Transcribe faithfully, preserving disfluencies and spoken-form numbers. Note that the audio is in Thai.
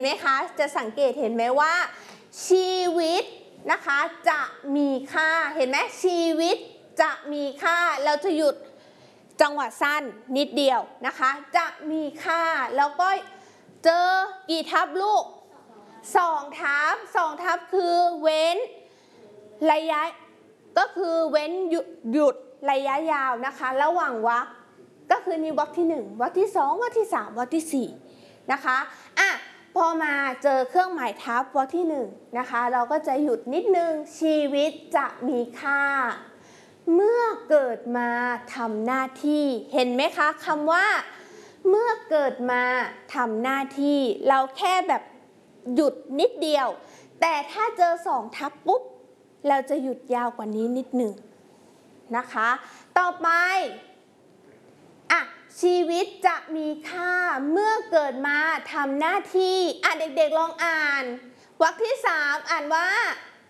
ไหมคะจะสังเกตเห็นไหมว่าชีวิตนะคะจะมีค่าเห็นไหมชีวิตจะมีค่าเราจะหยุดจังหวะสั้นนิดเดียวนะคะจะมีค่าแล้วก็เจอกี่ทับลูกสองทับสองทับคือเว้นระยะก็คือเว้นหยุดหยุดระยะยาวนะคะระหว่างวรรคก็คือนี่วรรคที่หนึ่งวรรคที่สองวรรคที่สามวรรคที่สี่นะคะอ่ะพอมาเจอเครื่องหมายทับวรรคที่หนึ่งนะคะเราก็จะหยุดนิดนึงชีวิตจะมีค่าเมื่อเกิดมาทำหน้าที่เห็นไหมคะคำว่าเมื่อเกิดมาทำหน้าที่เราแค่แบบหยุดนิดเดียวแต่ถ้าเจอสองทับปุ๊บเราจะหยุดยาวกว่านี้นิดหนึ่งนะคะต่อไปอ่ะชีวิตจะมีค่าเมื่อเกิดมาทำหน้าที่อ่ะเด็กๆลองอ่านวรรคที่สามอ่านว่า